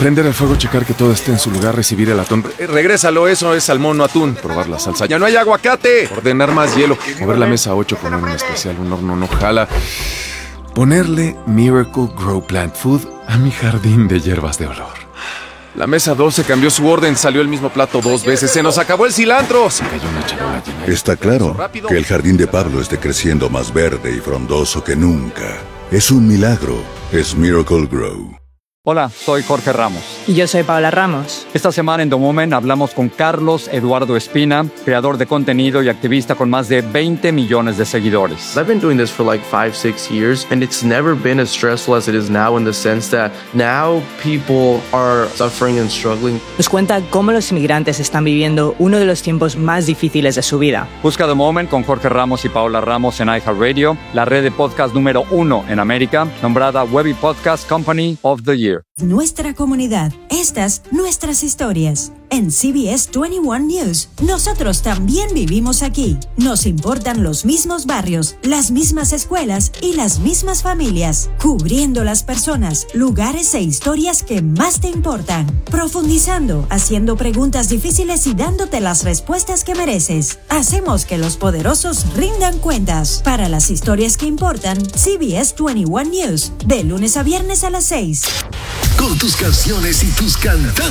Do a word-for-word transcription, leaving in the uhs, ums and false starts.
Prender el fuego, checar que todo esté en su lugar, recibir el atún. Re- regrésalo, eso es salmón, no atún. Probar la salsa. ¡Ya no hay aguacate! Ordenar más hielo. Mover la mesa a ocho, poner un especial, un horno no jala. Ponerle Miracle Grow Plant Food a mi jardín de hierbas de olor. La mesa doce cambió su orden, salió el mismo plato dos veces. ¡Se nos acabó el cilantro! Se cayó una charola llena de- Está claro que el jardín de Pablo esté creciendo más verde y frondoso que nunca. Es un milagro. Es Miracle Grow. Hola, soy Jorge Ramos. Y yo soy Paola Ramos. Esta semana en The Moment hablamos con Carlos Eduardo Espina, creador de contenido y activista con más de veinte millones de seguidores. I've been doing this for like five, six years, and it's never been as stressful as it is now in the sense that now people are suffering and struggling. Nos cuenta cómo los inmigrantes están viviendo uno de los tiempos más difíciles de su vida. Busca The Moment con Jorge Ramos y Paola Ramos en iHeartRadio, la red de podcast número uno en América, nombrada Webby Podcast Company of the Year. Nuestra comunidad, estas nuestras historias. En C B S veintiuno News, nosotros también vivimos aquí. Nos importan los mismos barrios, las mismas escuelas y las mismas familias, cubriendo las personas, lugares e historias que más te importan, profundizando, haciendo preguntas difíciles y dándote las respuestas que mereces. Hacemos que los poderosos rindan cuentas. Para las historias que importan, C B S veintiuno News, de lunes a viernes a las seis. Con tus canciones y tus cantantes.